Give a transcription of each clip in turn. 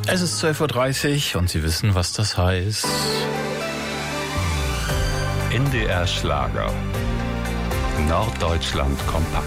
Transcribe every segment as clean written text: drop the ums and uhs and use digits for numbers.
Es ist 12.30 Uhr und Sie wissen, was das heißt. NDR Schlager. Norddeutschland kompakt.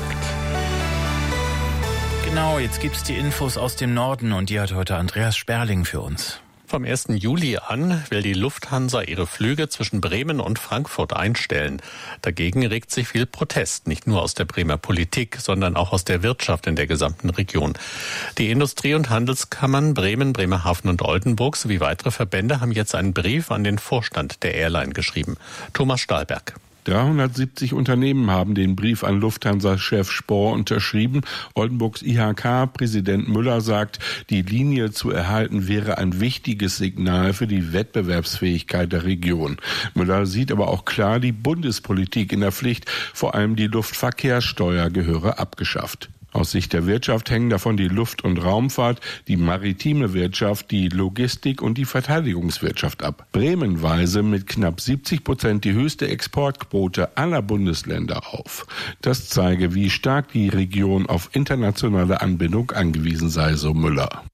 Genau, jetzt gibt's die Infos aus dem Norden und die hat heute Andreas Sperling für uns. Vom 1. Juli an will die Lufthansa ihre Flüge zwischen Bremen und Frankfurt einstellen. Dagegen regt sich viel Protest, nicht nur aus der Bremer Politik, sondern auch aus der Wirtschaft in der gesamten Region. Die Industrie- und Handelskammern Bremen, Bremerhaven und Oldenburg sowie weitere Verbände haben jetzt einen Brief an den Vorstand der Airline geschrieben. Thomas Stahlberg. 370 Unternehmen haben den Brief an Lufthansa-Chef Spohr unterschrieben. Oldenburgs IHK-Präsident Müller sagt, die Linie zu erhalten wäre ein wichtiges Signal für die Wettbewerbsfähigkeit der Region. Müller sieht aber auch klar die Bundespolitik in der Pflicht, vor allem die Luftverkehrssteuer gehöre abgeschafft. Aus Sicht der Wirtschaft hängen davon die Luft- und Raumfahrt, die maritime Wirtschaft, die Logistik und die Verteidigungswirtschaft ab. Bremen weise mit knapp 70% die höchste Exportquote aller Bundesländer auf. Das zeige, wie stark die Region auf internationale Anbindung angewiesen sei, so Müller.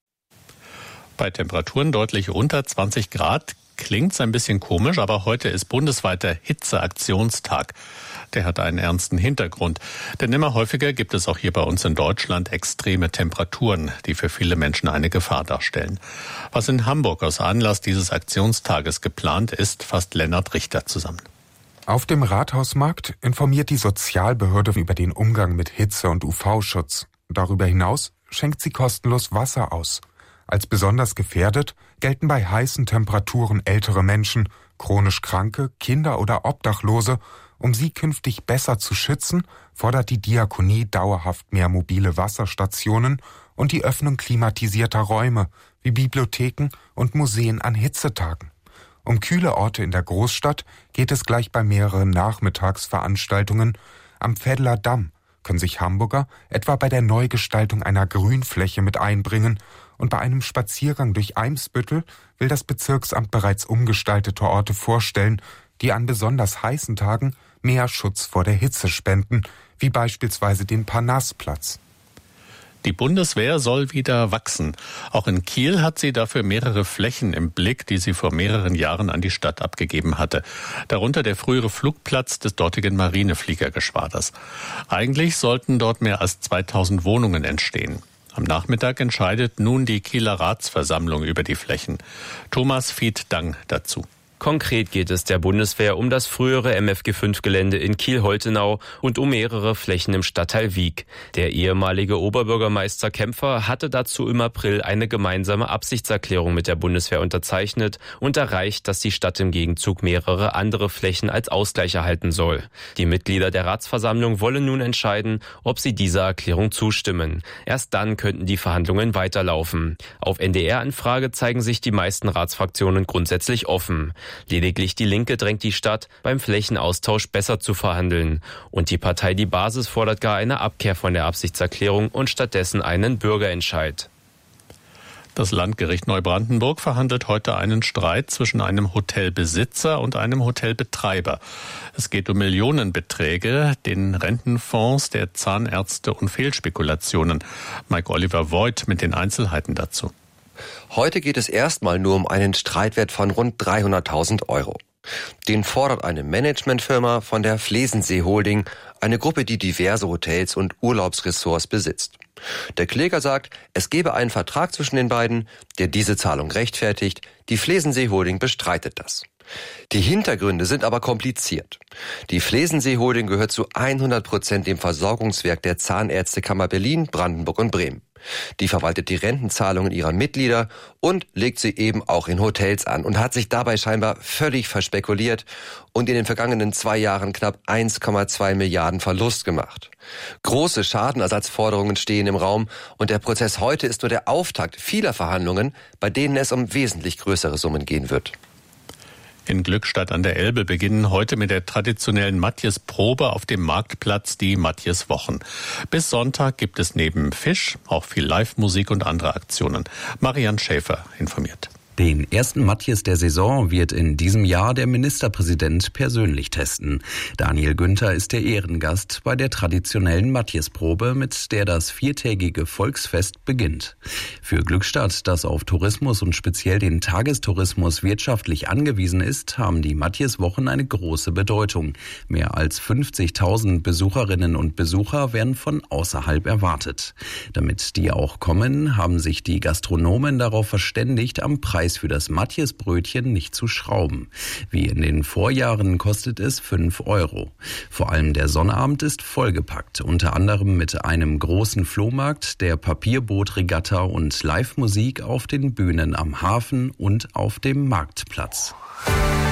Bei Temperaturen deutlich unter 20 Grad klingt's ein bisschen komisch, aber heute ist bundesweiter Hitzeaktionstag. Der hat einen ernsten Hintergrund. Denn immer häufiger gibt es auch hier bei uns in Deutschland extreme Temperaturen, die für viele Menschen eine Gefahr darstellen. Was in Hamburg aus Anlass dieses Aktionstages geplant ist, fasst Lennart Richter zusammen. Auf dem Rathausmarkt informiert die Sozialbehörde über den Umgang mit Hitze- und UV-Schutz. Darüber hinaus schenkt sie kostenlos Wasser aus. Als besonders gefährdet gelten bei heißen Temperaturen ältere Menschen, chronisch Kranke, Kinder oder Obdachlose. Um sie künftig besser zu schützen, fordert die Diakonie dauerhaft mehr mobile Wasserstationen und die Öffnung klimatisierter Räume wie Bibliotheken und Museen an Hitzetagen. Um kühle Orte in der Großstadt geht es gleich bei mehreren Nachmittagsveranstaltungen. Am Veddler Damm können sich Hamburger etwa bei der Neugestaltung einer Grünfläche mit einbringen und bei einem Spaziergang durch Eimsbüttel will das Bezirksamt bereits umgestaltete Orte vorstellen, die an besonders heißen Tagen mehr Schutz vor der Hitze spenden, wie beispielsweise den Parnasplatz. Die Bundeswehr soll wieder wachsen. Auch in Kiel hat sie dafür mehrere Flächen im Blick, die sie vor mehreren Jahren an die Stadt abgegeben hatte. Darunter der frühere Flugplatz des dortigen Marinefliegergeschwaders. Eigentlich sollten dort mehr als 2000 Wohnungen entstehen. Am Nachmittag entscheidet nun die Kieler Ratsversammlung über die Flächen. Thomas Fied-Dang dazu. Konkret geht es der Bundeswehr um das frühere MFG-5-Gelände in Kiel-Holtenau und um mehrere Flächen im Stadtteil Wiek. Der ehemalige Oberbürgermeister Kämpfer hatte dazu im April eine gemeinsame Absichtserklärung mit der Bundeswehr unterzeichnet und erreicht, dass die Stadt im Gegenzug mehrere andere Flächen als Ausgleich erhalten soll. Die Mitglieder der Ratsversammlung wollen nun entscheiden, ob sie dieser Erklärung zustimmen. Erst dann könnten die Verhandlungen weiterlaufen. Auf NDR-Anfrage zeigen sich die meisten Ratsfraktionen grundsätzlich offen. Lediglich die Linke drängt die Stadt, beim Flächenaustausch besser zu verhandeln. Und die Partei Die Basis fordert gar eine Abkehr von der Absichtserklärung und stattdessen einen Bürgerentscheid. Das Landgericht Neubrandenburg verhandelt heute einen Streit zwischen einem Hotelbesitzer und einem Hotelbetreiber. Es geht um Millionenbeträge, den Rentenfonds der Zahnärzte und Fehlspekulationen. Mike Oliver Voigt mit den Einzelheiten dazu. Heute geht es erstmal nur um einen Streitwert von rund 300.000 Euro. Den fordert eine Managementfirma von der Flesensee Holding, eine Gruppe, die diverse Hotels und Urlaubsressorts besitzt. Der Kläger sagt, es gebe einen Vertrag zwischen den beiden, der diese Zahlung rechtfertigt. Die Flesensee Holding bestreitet das. Die Hintergründe sind aber kompliziert. Die Flesensee Holding gehört zu 100% dem Versorgungswerk der Zahnärztekammer Berlin, Brandenburg und Bremen. Die verwaltet die Rentenzahlungen ihrer Mitglieder und legt sie eben auch in Hotels an und hat sich dabei scheinbar völlig verspekuliert und in den vergangenen 2 Jahren knapp 1,2 Milliarden Verlust gemacht. Große Schadenersatzforderungen stehen im Raum und der Prozess heute ist nur der Auftakt vieler Verhandlungen, bei denen es um wesentlich größere Summen gehen wird. In Glückstadt an der Elbe beginnen heute mit der traditionellen Matjes-Probe auf dem Marktplatz die Matjes-Wochen. Bis Sonntag gibt es neben Fisch auch viel Live-Musik und andere Aktionen. Marianne Schäfer informiert. Den ersten Matjes der Saison wird in diesem Jahr der Ministerpräsident persönlich testen. Daniel Günther ist der Ehrengast bei der traditionellen Matjesprobe, mit der das 4-tägige Volksfest beginnt. Für Glückstadt, das auf Tourismus und speziell den Tagestourismus wirtschaftlich angewiesen ist, haben die Matjeswochen eine große Bedeutung. Mehr als 50.000 Besucherinnen und Besucher werden von außerhalb erwartet. Damit die auch kommen, haben sich die Gastronomen darauf verständigt, am Preis für das Matjesbrötchen nicht zu schrauben. Wie in den Vorjahren kostet es 5 €. Vor allem der Sonnabend ist vollgepackt, unter anderem mit einem großen Flohmarkt, der Papierbootregatta und Live-Musik auf den Bühnen am Hafen und auf dem Marktplatz.